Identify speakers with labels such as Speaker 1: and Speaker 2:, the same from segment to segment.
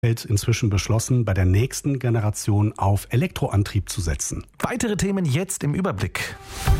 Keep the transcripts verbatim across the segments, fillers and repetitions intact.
Speaker 1: inzwischen beschlossen, bei der nächsten Generation auf Elektroantrieb zu setzen.
Speaker 2: Weitere Themen jetzt im Überblick.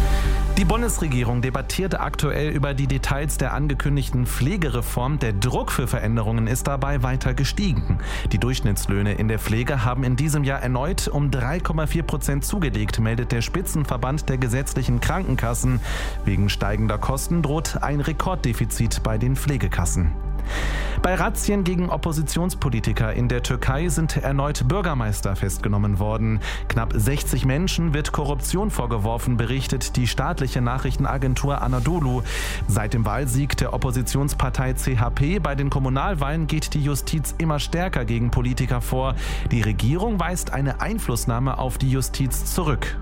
Speaker 2: Die Bundesregierung debattiert aktuell über die Details der angekündigten Pflegereform. Der Druck für Veränderungen ist dabei weiter gestiegen. Die Durchschnittslöhne in der Pflege haben in diesem Jahr erneut um drei Komma vier Prozent zugelegt, meldet der Spitzenverband der gesetzlichen Krankenkassen. Wegen steigender Kosten droht ein Rekorddefizit bei den Pflegekassen. Bei Razzien gegen Oppositionspolitiker in der Türkei sind erneut Bürgermeister festgenommen worden. Knapp sechzig Menschen wird Korruption vorgeworfen, berichtet die staatliche Nachrichtenagentur Anadolu. Seit dem Wahlsieg der Oppositionspartei C H P bei den Kommunalwahlen geht die Justiz immer stärker gegen Politiker vor. Die Regierung weist eine Einflussnahme auf die Justiz zurück.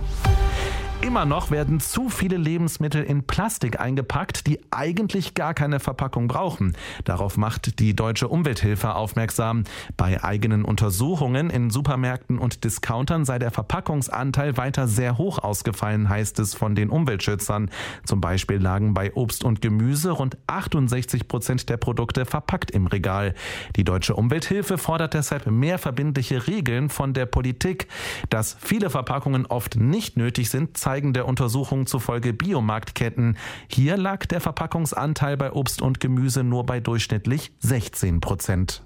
Speaker 2: Immer noch werden zu viele Lebensmittel in Plastik eingepackt, die eigentlich gar keine Verpackung brauchen. Darauf macht die Deutsche Umwelthilfe aufmerksam. Bei eigenen Untersuchungen in Supermärkten und Discountern sei der Verpackungsanteil weiter sehr hoch ausgefallen, heißt es von den Umweltschützern. Zum Beispiel lagen bei Obst und Gemüse rund achtundsechzig Prozent der Produkte verpackt im Regal. Die Deutsche Umwelthilfe fordert deshalb mehr verbindliche Regeln von der Politik. Dass viele Verpackungen oft nicht nötig sind, zeigen der Untersuchung zufolge Biomarktketten. Hier lag der Verpackungsanteil bei Obst und Gemüse nur bei durchschnittlich sechzehn Prozent.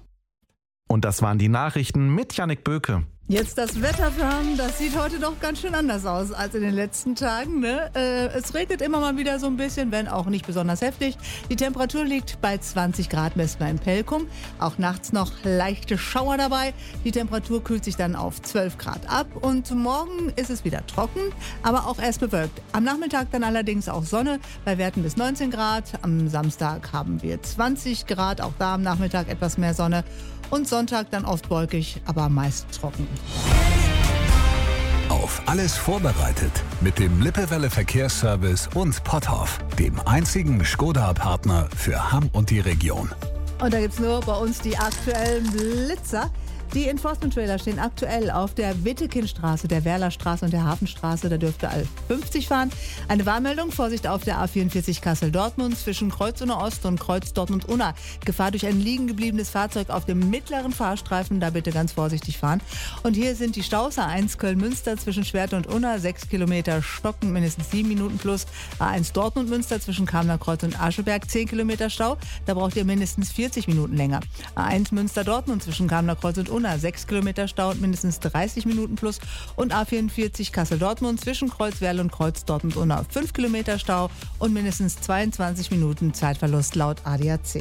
Speaker 2: Und das waren die Nachrichten mit Jannik Böke.
Speaker 3: Jetzt das Wetter für Hamm, das sieht heute doch ganz schön anders aus als in den letzten Tagen. Ne? Äh, es regnet immer mal wieder so ein bisschen, wenn auch nicht besonders heftig. Die Temperatur liegt bei zwanzig Grad, messen wir in Pelkum. Auch nachts noch leichte Schauer dabei. Die Temperatur kühlt sich dann auf zwölf Grad ab. Und morgen ist es wieder trocken, aber auch erst bewölkt. Am Nachmittag dann allerdings auch Sonne bei Werten bis neunzehn Grad. Am Samstag haben wir zwanzig Grad, auch da am Nachmittag etwas mehr Sonne. Und Sonntag dann oft wolkig, aber meist trocken.
Speaker 4: Auf alles vorbereitet mit dem Lippewelle Verkehrsservice und Potthoff, dem einzigen Skoda-Partner für Hamm und die Region.
Speaker 3: Und da gibt es nur bei uns die aktuellen Blitzer. Die Enforcement-Trailer stehen aktuell auf der Wittekindstraße, der Werlerstraße und der Hafenstraße. Da dürfte all fünfzig fahren. Eine Warnmeldung, Vorsicht auf der A vierundvierzig Kassel-Dortmund zwischen Kreuz-Unna Ost und Kreuz-Dortmund-Unna. Gefahr durch ein liegen gebliebenes Fahrzeug auf dem mittleren Fahrstreifen. Da bitte ganz vorsichtig fahren. Und hier sind die Staus. A eins Köln-Münster zwischen Schwerte und Unna, sechs Kilometer stocken, mindestens sieben Minuten plus. A eins Dortmund-Münster zwischen Kamener Kreuz und Ascheberg, zehn Kilometer Stau. Da braucht ihr mindestens vierzig Minuten länger. A eins Münster-Dortmund zwischen Kamener Kreuz und Unna, sechs Kilometer Stau und mindestens dreißig Minuten plus. Und A vierundvierzig Kassel-Dortmund zwischen Kreuzwerl und Kreuz-Dortmund-Unna, fünf Kilometer Stau und mindestens zweiundzwanzig Minuten Zeitverlust laut A D A C.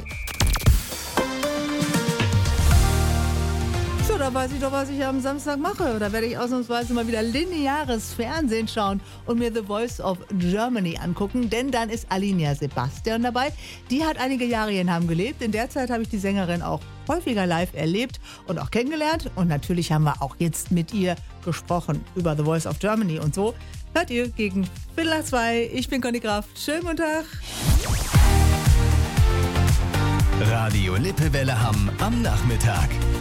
Speaker 3: So, da weiß ich doch, was ich am Samstag mache. Da werde ich ausnahmsweise mal wieder lineares Fernsehen schauen und mir The Voice of Germany angucken, denn dann ist Alinea Sebastian dabei. Die hat einige Jahre hier in Hamm gelebt. In der Zeit habe ich die Sängerin auch häufiger live erlebt und auch kennengelernt. Und natürlich haben wir auch jetzt mit ihr gesprochen über The Voice of Germany und so. Hört ihr gegen Viertel nach zwei. Ich bin Conny Kraft. Schönen guten Tag.
Speaker 5: Radio Lippewelle Hamm am Nachmittag.